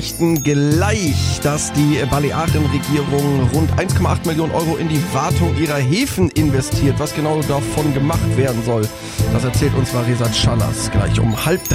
Gleich, dass die Balearenregierung rund 1,8 Millionen Euro in die Wartung ihrer Häfen investiert. Was genau davon gemacht werden soll, das erzählt uns Marisat Schallas gleich um 2:30.